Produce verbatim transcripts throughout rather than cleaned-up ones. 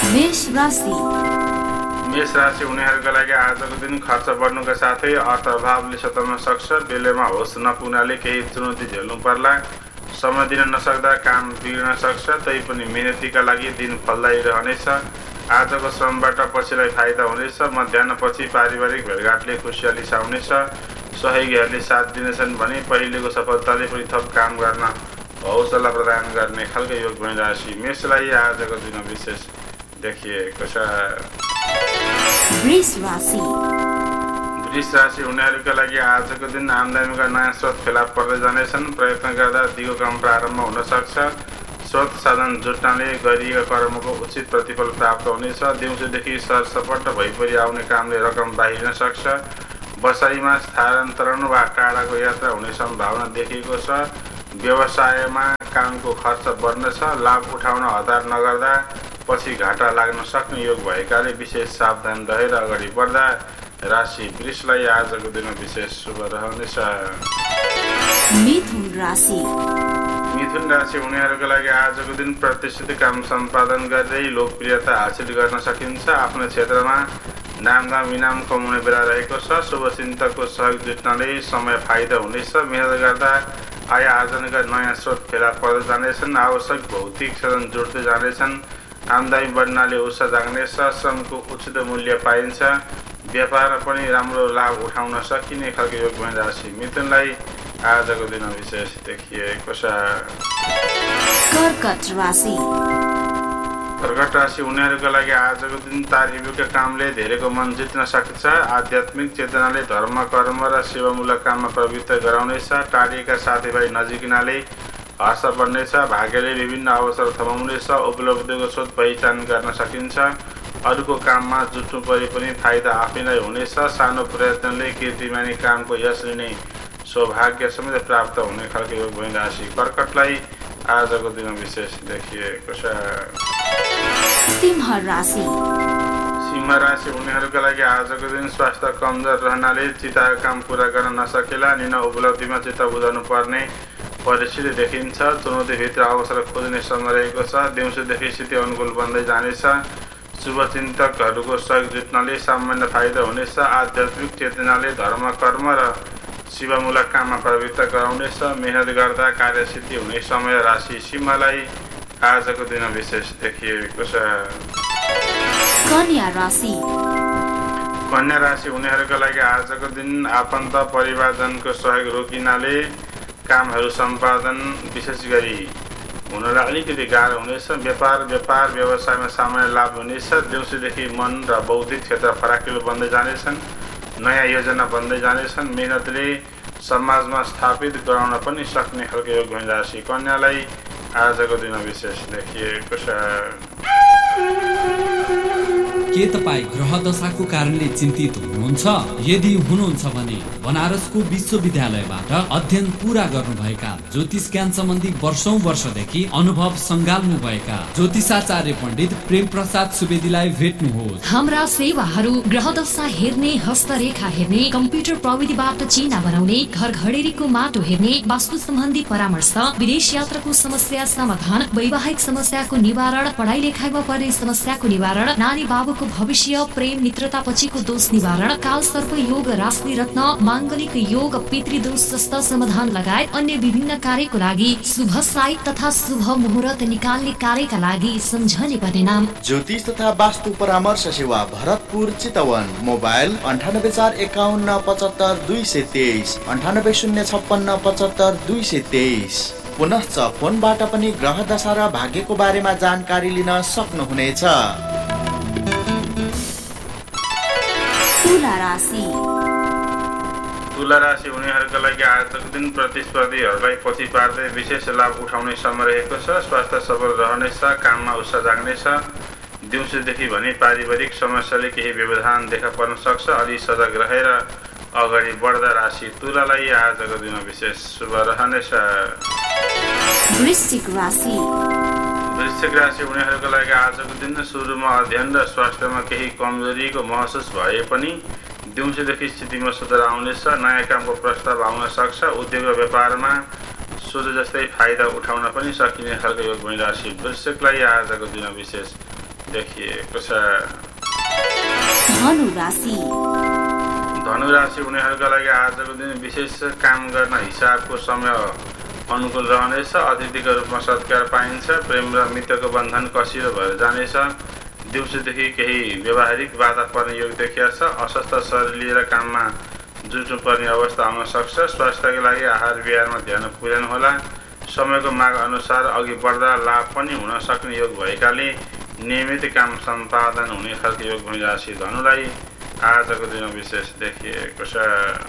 मेष राशि मेष राशि हुनेहरूका लागि आजको दिन खर्च बढ्नुका साथै अर्थ अभावले सताउन सक्छ। बेलैमा होस नपुग्नाले केही चुनौती झेल्नु पर्ला। समय दिन नसक्दा काम बिग्रन सक्छ, तैपनि मेहनतीका लागि दिन फलदायी रहनेछ। आजको श्रमबाट पछिलाई फाइदा हुनेछ। मध्याहपछि पारिवारिक भेटघाटले खुसियाली साउनेछ। सहयोगीहरूले साथ दिनेछन् भने पहिलेको सफलताले पनि थप काम गर्न हौसला प्रदान गर्ने खालको योग भइराशि मेषलाई आजको दिन विशेष देखिएको छ। वृष राशि वृष राशि हुनेहरूका लागि आजको दिन आमदानीका नयाँ स्रोत फेला पर्दै जानेछन्। प्रयत्न गर्दा दिगो काम प्रारम्भ हुन सक्छ। स्रोत साधन जुट्नाले गरिएका कर्मको उचित प्रतिफल प्राप्त हुनेछ। दिउँसोदेखि सरसपट भइपरि आउने कामले रकम बाहिरिन सक्छ। बसाइमा स्थानान्तरण वा टाढाको यात्रा हुने सम्भावना देखिएको छ। व्यवसायमा कामको खर्च बढ्नेछ। लाभ उठाउन हतार नगर्दा पछि घाटा लाग्न सक्ने योग भएकाले विशेष सावधान रहेर अगाडि बढ्दा राशि वृषलाई आजको दिन विशेष शुभ रहनेछ। मिथुन राशि मिथुन राशि हुनेहरूका लागि आजको दिन प्रतिष्ठित काम सम्पादन गर्दै लोकप्रियता हासिल गर्न सकिन्छ। आफ्नो क्षेत्रमा नामदाम इनाम कमाउने बेला रहेको छ। शुभचिन्तकको सहयोग जुट्नाले समय फाइदा हुनेछ। मेहनत गर्दा आय आर्जनका नयाँ स्रोत फेला पर्दै जानेछन्। आवश्यक भौतिक साधन जुट्दै जानेछन्। आमदानी बढ्नाले उत्साह जाग्नेछ। श्रमको उचित मूल्य पाइन्छ। व्यापारमा पनि राम्रो लाभ उठाउन सकिने खालको योग भइराशि मिथुनलाई आजको दिन विशेष देखिएको छ। कर्कट राशि कर्कट राशि हुनेहरूका लागि आजको दिन तारिफका कामले धेरैको मन जित्न सक्छ। आध्यात्मिक चेतनाले धर्म कर्म र सेवामूलक काममा प्रवृत्त गराउनेछ। टाढिएका साथीभाइ नजिकिनाले हर्ष बढ्नेछ। भाग्यले विभिन्न अवसर थमाउनेछ। उपलब्धिको स्रोत पहिचान गर्न सकिन्छ। अरूको काममा जुट्नु परे पनि फाइदा आफैलाई हुनेछ। सानो प्रयत्नले कीर्तिमानी कामको यश लिने सौभाग्य समेत प्राप्त हुने खालको योग भइराशि कर्कटलाई आजको दिन विशेष देखिएको छ। सिंह राशि सिंह राशि हुनेहरूका लागि आजको दिन स्वास्थ्य कमजोर रहनाले चिताएको काम पुरा गर्न नसकेला निन उपलब्धिमा चित्त बुझाउनु पर्ने परिस्थिति देखिन्छ। चुनौतीभित्र अवसर खोज्ने समय रहेको छ। दिउँसोदेखि स्थिति अनुकूल बन्दै जानेछ। शुभचिन्तकहरूको सहयोग जुट्नाले सामान्य फाइदा हुनेछ। आध्यात्मिक चेतनाले धर्म कर्म र सेवामूलक काममा प्रवृत्त गराउनेछ। मेहनत गर्दा कार्यसिद्धि हुने समय राशि सिंहलाई आजको दिन विशेष देखिएको छ। कन्या राशि कन्या राशि हुनेहरूका लागि आजको दिन आफन्त परिवारजनको सहयोग रोकिनाले कामहरू सम्पादन विशेष गरी हुनलाई अलिकति गाह्रो हुनेछ। व्यापार व्यापार व्यवसायमा सामान्य लाभ हुनेछ। दिउँसोदेखि मन र बौद्धिक क्षेत्र फराकिलो बन्दै जानेछन्। नयाँ योजना बन्दै जानेछन्। मेहनतले समाजमा स्थापित गराउन पनि सक्ने खालको योग भइराशि कन्यालाई आजको दिन विशेष देखिएको छ। के तपाईँ ग्रह दशाको कारणले चिन्तित हुनुहुन्छ? यदि हुनुहुन्छ भने बनारसको विश्वविद्यालयबाट अध्ययन पूरा गर्नुभएका ज्योतिष ज्ञान सम्बन्धी वर्षौं वर्षदेखि अनुभव सङ्घाल्नु भएका ज्योतिषाचार्य पण्डित प्रेम प्रसाद सुवेदीलाई भेट्नुहोस्। हाम्रा सेवाहरू ग्रह दशा हेर्ने, हस्तरेखा हेर्ने, कम्प्युटर प्रविधिबाट चिन्ह बनाउने, घर घडेरीको माटो हेर्ने, वास्तु सम्बन्धी परामर्श, विदेश यात्राको समस्या समाधान, वैवाहिक समस्याको निवारण, पढाइ लेखाइमा पर्ने समस्याको निवारण, नानी बाबुको भविष्य, प्रेम मित्रता पछिको दोष निवारण, काल सर्प योग, राशि रत्न, माङ्गलिक योग, पितृदोष जस्ता समाधान लगायत अन्य विभिन्न कार्यको लागि शुभ साई तथा शुभ मुहुर्त निकाल्ने कार्यका लागि सम्झने पर्ने नाम ज्योतिष तथा वास्तु परामर्श सेवा भरतपुर चितवन। मोबाइल अन्ठानब्बे चार एकाउन्न पचहत्तर दुई सय तेइस अन्ठानब्बे शून्य छप्पन्न पचहत्तर दुई सय तेइस। पुनश्च फोनबाट पनि ग्रह दशा र भाग्यको बारेमा जानकारी लिन सक्नुहुनेछ। तुला राशि तुला राशि हुनेहरूका लागि आजको दिन प्रतिस्पर्धीहरूलाई पछि पार्दै विशेष लाभ उठाउने समय रहेको छ। स्वास्थ्य सबल रहनेछ। काममा उत्साह जाग्नेछ। दिउँसोदेखि भने पारिवारिक समस्याले केही व्यवधान देखा पर्न सक्छ। अलि सजग रहेर अगाडि बढ्दा राशि तुलालाई आजको दिन विशेष शुभ रहनेछ। वृश्चिक राशि वृश्चिक राशि हुनेहरूका लागि आजको दिन सुरुमा अध्ययन र स्वास्थ्यमा केही कमजोरीको महसुस भए पनि दिउँसोदेखि स्थितिमा सुधार आउनेछ। नयाँ कामको प्रस्ताव आउन सक्छ। उद्योग र व्यापारमा सोझो जस्तै फाइदा उठाउन पनि सकिने खालको योग भइराशि वृश्चिकलाई आजको दिन विशेष देखिएको छ। धनु राशि धनु राशि उनीहरूका लागि आजको दिन विशेष काम गर्न हिसाबको समय अनुकूल रहनेछ। अतिथिको रूपमा सत्कार पाइन्छ। प्रेम र मित्रको बन्धन कसिलो भएर जानेछ। दिउँसोदेखि केही व्यावहारिक बाधा पर्ने योग देखिएको छ। अस्वस्थ शरीर लिएर काममा जुट्नु पर्ने अवस्था आउन सक्छ। स्वास्थ्यको लागि आहार विहारमा ध्यान पुर्याउनु होला। समयको माग अनुसार अघि बढ्दा लाभ पनि हुन सक्ने योग भएकाले नियमित काम सम्पादन हुने खालको योग भइरहेको धनुलाई आजको दिन विशेष देखिएको छ।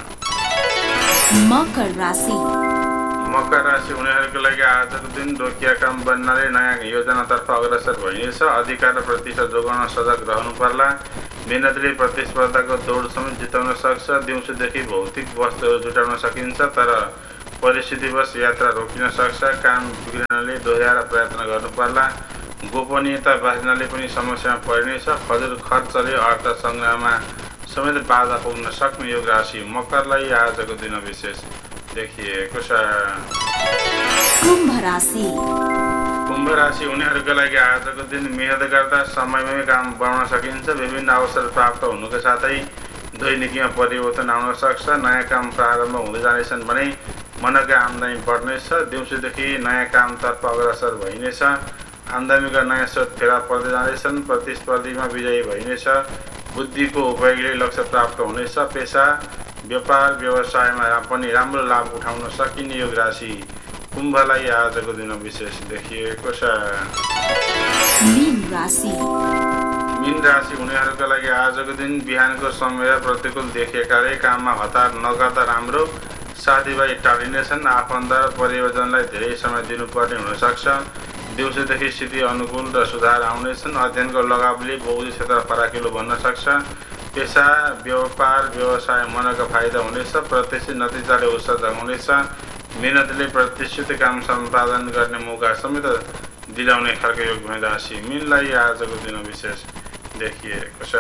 मकर राशि मकर राशि उनीहरूको लागि आजको दिन रोकिया काम बन्नाले नयाँ योजनातर्फ अग्रसर भइनेछ। अधिकार र प्रतिष्ठा जोगाउन सजग रहनु पर्ला। मेहनतले प्रतिस्पर्धाको दौड समेत जिताउन सक्छ। दिउँसोदेखि भौतिक वस्तुहरू जुटाउन सकिन्छ तर परिस्थितिवश यात्रा रोकिन सक्छ। काम बिग्रिनाले दोहोऱ्याएर प्रयत्न गर्नु पर्ला। गोपनीयता बाँच्नाले पनि समस्यामा परिनेछ। फजुल खर्चले अर्थ सङ्ग्रहमा समेत बाधा पुग्न सक्ने योग राशि मकरलाई आजको दिन विशेष देखिएको छ। कुम्भ राशि कुम्भ राशि उनीहरूका लागि आजको दिन मेहनत गर्दा समयमै काम बनाउन सकिन्छ। विभिन्न अवसर प्राप्त हुनुका साथै दैनिकीमा परिवर्तन आउन सक्छ। नयाँ काम प्रारम्भ हुँदै जानेछन् भने मनका आम्दानी बढ्नेछ। दिउँसोदेखि नयाँ कामतर्फ अग्रसर भइनेछ। आम्दानीका नयाँ स्रोत फेला पर्दै जाँदैछन्। प्रतिस्पर्धीमा विजयी भइनेछ। बुद्धिको उपयोगले लक्ष्य प्राप्त हुनेछ। पेसा व्यापार व्यवसायमा पनि राम्रो लाभ उठाउन सकिने योग राशि कुम्भलाई आजको दिन विशेष देखिएको छ। मीन राशि मीन राशि उनीहरूका लागि आजको दिन बिहानको समय प्रतिकूल देखिएकाले काममा हतार नगर्दा राम्रो। साथीभाइ टाढिनेछन्। आफन्त र परिवारजनलाई धेरै समय दिनुपर्ने हुनसक्छ। दिउँसोदेखि स्थिति अनुकूल र सुधार आउनेछन्। अध्ययनको लगावले बौद्धिक क्षेत्र फराकिलो बन्न सक्छ। पेसा व्यापार व्यवसाय मनका फाइदा हुनेछ। प्रतिष्ठित नतिजाले उत्साह जगाउनेछ। मेहनतले प्रतिष्ठित काम सम्पादन गर्ने मौका समेत दिलाउने खालको योग भइरहेको मीनलाई आजको दिन विशेष देखिएको छ।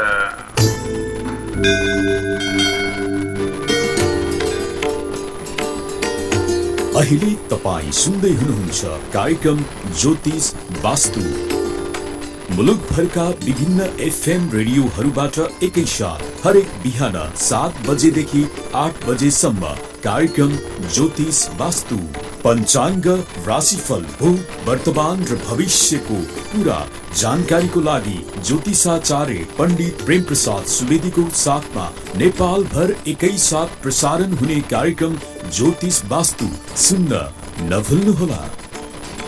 अहिले तपाईं सुन्दै हुनुहुन्छ कार्यक्रम ज्योतिष वास्तु। मुलुकभरका विभिन्न एफएम रेडियोहरूबाट एकैसाथ हरेक बिहान सात बजेदेखि आठ बजेसम्म कार्यक्रम ज्योतिष वास्तु। पञ्चाङ्ग, राशिफल, भूत, वर्तमान र भविष्यको पूरा जानकारीको लागि ज्योतिषाचार्य पण्डित प्रेम प्रसाद सुवेदीको साथमा नेपाल भर एकैसाथ प्रसारण हुने कार्यक्रम ज्योतिष वास्तु सुन्न नभुल्नुहोला।